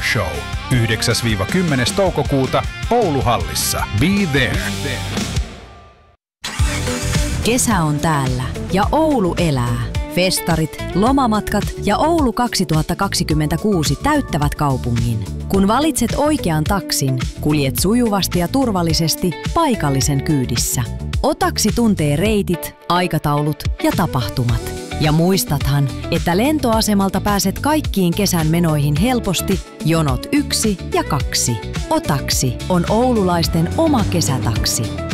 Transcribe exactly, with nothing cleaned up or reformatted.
Show. yhdeksäs kymmenes toukokuuta Ouluhallissa. Be there. Kesä on täällä ja Oulu elää. Festarit, lomamatkat ja Oulu kaksituhattakaksikymmentäkuusi täyttävät kaupungin. Kun valitset oikean taksin, kuljet sujuvasti ja turvallisesti paikallisen kyydissä. Otaksi tuntee reitit, aikataulut ja tapahtumat. Ja muistathan, että lentoasemalta pääset kaikkiin kesän menoihin helposti jonot yksi ja kaksi. Otaksi on oululaisten oma kesätaksi.